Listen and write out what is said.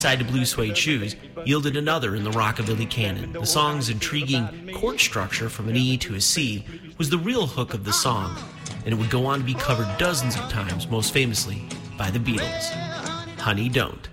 Side to Blue Suede Shoes yielded another in the rockabilly canon. The song's intriguing chord structure from an E to a C was the real hook of the song, and it would go on to be covered dozens of times, most famously by the Beatles. Honey Don't.